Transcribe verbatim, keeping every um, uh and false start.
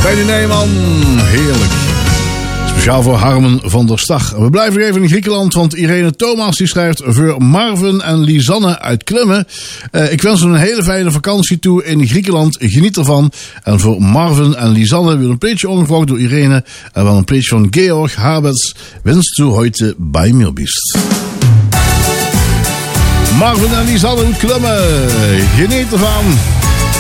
Benny Nijman, heerlijk. Speciaal voor Harmen van der Stag. We blijven even in Griekenland, want Irene Thomas die schrijft voor Marvin en Lisanne uit Klimmen. Uh, ik wens hem een hele fijne vakantie toe in Griekenland. Geniet ervan. En voor Marvin en Lisanne wil een plaatje omgevraagd door Irene. En wel een plaatje van Georg Haberts. Wens du heute bei mir bist. Marvin en Lisanne uit Klimmen. Geniet ervan.